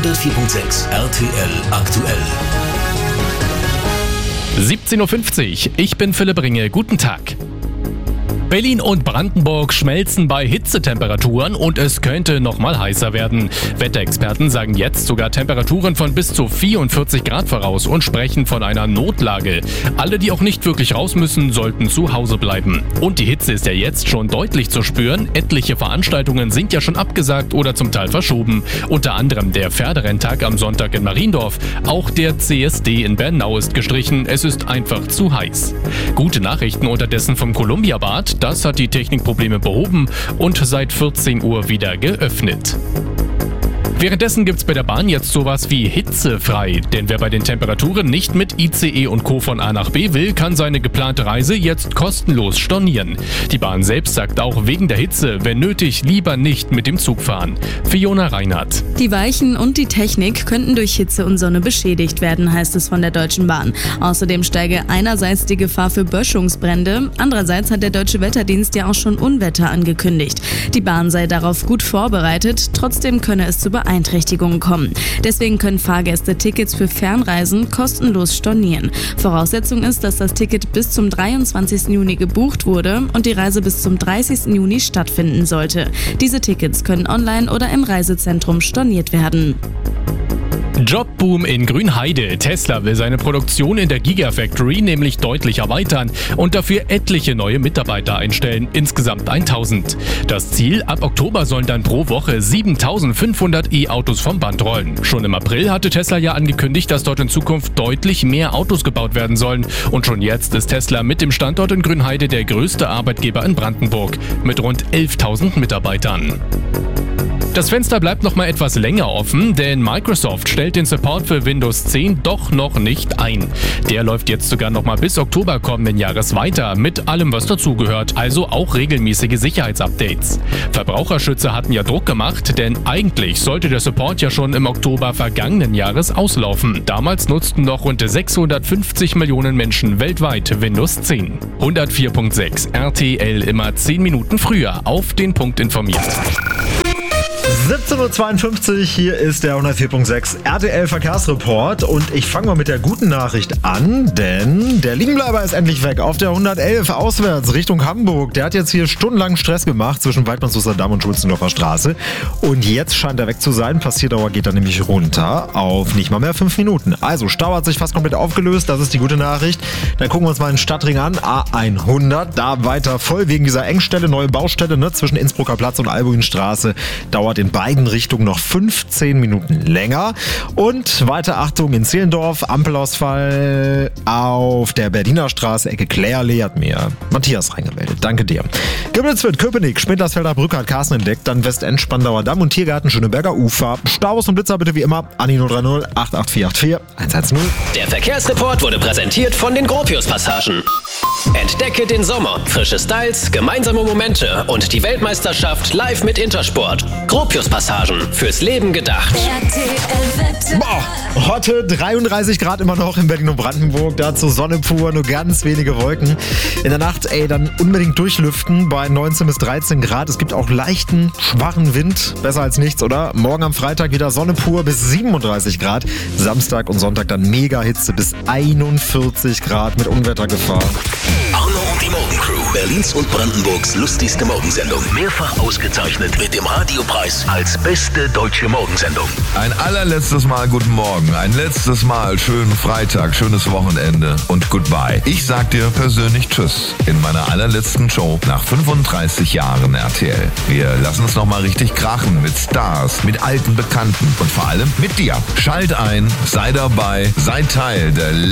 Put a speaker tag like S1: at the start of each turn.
S1: 104.6 RTL aktuell.
S2: 17.50 Uhr, ich bin Philipp Ringe, guten Tag. Berlin und Brandenburg schmelzen bei Hitzetemperaturen und es könnte noch mal heißer werden. Wetterexperten sagen jetzt sogar Temperaturen von bis zu 44 Grad voraus und sprechen von einer Notlage. Alle, die auch nicht wirklich raus müssen, sollten zu Hause bleiben. Und die Hitze ist ja jetzt schon deutlich zu spüren. Etliche Veranstaltungen sind ja schon abgesagt oder zum Teil verschoben. Unter anderem der Pferderenntag am Sonntag in Mariendorf. Auch der CSD in Bernau ist gestrichen. Es ist einfach zu heiß. Gute Nachrichten unterdessen vom Columbia-Bad. Das hat die Technikprobleme behoben und seit 14 Uhr wieder geöffnet. Währenddessen gibt's bei der Bahn jetzt sowas wie hitzefrei, denn wer bei den Temperaturen nicht mit ICE und Co. von A nach B will, kann seine geplante Reise jetzt kostenlos stornieren. Die Bahn selbst sagt auch wegen der Hitze, wenn nötig, lieber nicht mit dem Zug fahren. Fiona Reinhardt.
S3: Die Weichen und die Technik könnten durch Hitze und Sonne beschädigt werden, heißt es von der Deutschen Bahn. Außerdem steige einerseits die Gefahr für Böschungsbrände, andererseits hat der Deutsche Wetterdienst ja auch schon Unwetter angekündigt. Die Bahn sei darauf gut vorbereitet, trotzdem könne es zu Beeinträchtigungen kommen. Deswegen können Fahrgäste Tickets für Fernreisen kostenlos stornieren. Voraussetzung ist, dass das Ticket bis zum 23. Juni gebucht wurde und die Reise bis zum 30. Juni stattfinden sollte. Diese Tickets können online oder im Reisezentrum storniert werden.
S2: Jobboom in Grünheide. Tesla will seine Produktion in der Gigafactory nämlich deutlich erweitern und dafür etliche neue Mitarbeiter einstellen, insgesamt 1000. Das Ziel, ab Oktober sollen dann pro Woche 7500 E-Autos vom Band rollen. Schon im April hatte Tesla ja angekündigt, dass dort in Zukunft deutlich mehr Autos gebaut werden sollen. Und schon jetzt ist Tesla mit dem Standort in Grünheide der größte Arbeitgeber in Brandenburg mit rund 11.000 Mitarbeitern. Das Fenster bleibt noch mal etwas länger offen, denn Microsoft stellt den Support für Windows 10 doch noch nicht ein. Der läuft jetzt sogar noch mal bis Oktober kommenden Jahres weiter, mit allem, was dazugehört, also auch regelmäßige Sicherheitsupdates. Verbraucherschützer hatten ja Druck gemacht, denn eigentlich sollte der Support ja schon im Oktober vergangenen Jahres auslaufen. Damals nutzten noch rund 650 Millionen Menschen weltweit Windows 10. 104.6 RTL immer 10 Minuten früher auf den Punkt informiert.
S4: 17.52 Uhr, hier ist der 104.6 RTL Verkehrsreport und ich fange mal mit der guten Nachricht an, denn der Liegenbleiber ist endlich weg auf der 111 auswärts Richtung Hamburg. Der hat jetzt hier stundenlang Stress gemacht zwischen Weidmanns-Damm und Schulzendorfer Straße und jetzt scheint er weg zu sein. Passierdauer geht dann nämlich runter auf nicht mal mehr 5 Minuten. Also Stau hat sich fast komplett aufgelöst, das ist die gute Nachricht. Dann gucken wir uns mal den Stadtring an, A100, da weiter voll wegen dieser Engstelle, neue Baustelle zwischen Innsbrucker Platz und Albuinstraße, dauert in beiden Richtungen noch 15 Minuten länger. Und weiter Achtung in Zehlendorf, Ampelausfall auf der Berliner Straße, Ecke Klärlee, hat mir Matthias reingemeldet. Danke dir. Gibbelsfeld, Köpenick, Schmidlersfelder Brücke hat Carsten entdeckt, dann Westend, Spandauer Damm und Tiergarten, Schöneberger Ufer. Staus und Blitzer bitte wie immer an die 030 88484 110.
S5: Der Verkehrsreport wurde präsentiert von den Gropius-Passagen. Entdecke den Sommer, frische Styles, gemeinsame Momente und die Weltmeisterschaft live mit Intersport. Gropius-Passagen, fürs Leben gedacht.
S4: Boah, heute 33 Grad immer noch in Berlin und Brandenburg, dazu Sonne pur, nur ganz wenige Wolken. In der Nacht, dann unbedingt durchlüften bei 19 bis 13 Grad. Es gibt auch leichten, schwachen Wind, besser als nichts, oder? Morgen am Freitag wieder Sonne pur bis 37 Grad. Samstag und Sonntag dann Mega-Hitze bis 41 Grad mit Unwettergefahr.
S1: Arno und die Morgencrew. Berlins und Brandenburgs lustigste Morgensendung. Mehrfach ausgezeichnet mit dem Radiopreis als beste deutsche Morgensendung.
S6: Ein allerletztes Mal guten Morgen, ein letztes Mal schönen Freitag, schönes Wochenende und goodbye. Ich sag dir persönlich Tschüss in meiner allerletzten Show nach 35 Jahren RTL. Wir lassen es nochmal richtig krachen mit Stars, mit alten Bekannten und vor allem mit dir. Schalt ein, sei dabei, sei Teil der